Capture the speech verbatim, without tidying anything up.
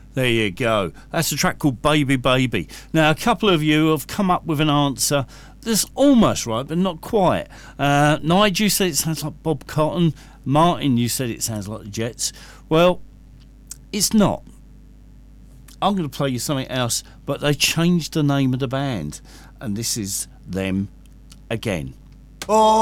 There you go. That's a track called Baby Baby. Now, a couple of you have come up with an answer that's almost right, but not quite. Uh, Nigel, you said it sounds like Bob Cotton. Martin, you said it sounds like the Jets. Well, it's not. I'm going to play you something else, but they changed the name of the band, and this is them again. Oh.